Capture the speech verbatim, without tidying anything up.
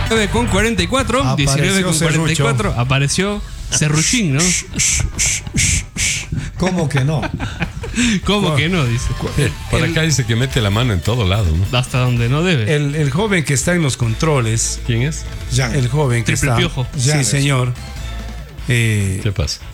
diecinueve con cuarenta y cuatro. diecinueve con cuarenta y cuatro. Apareció Serruchín, ¿no? ¿Cómo que no? ¿Cómo que no? Dice. Por acá dice que mete la mano en todo lado, ¿no? Hasta donde no debe. El, el joven que está en los controles. ¿Quién es? Jan. El joven que Triple está. Piojo. Sí, Jan. señor. Eh, ¿Qué pasa?